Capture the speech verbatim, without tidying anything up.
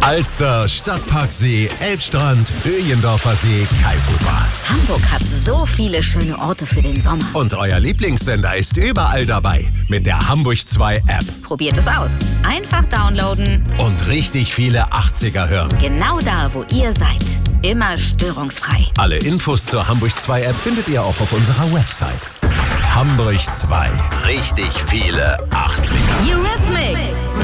Alster, Stadtparksee, Elbstrand, Öjendorfer See, Kaifurbahn. Hamburg hat so viele schöne Orte für den Sommer. Und euer Lieblingssender ist überall dabei mit der Hamburg zwei App. Probiert es aus. Einfach downloaden. Und richtig viele achtziger hören. Genau da, wo ihr seid. Immer störungsfrei. Alle Infos zur Hamburg zwei App findet ihr auch auf unserer Website. Hamburg zwei. Richtig viele achtziger. Eurythmics.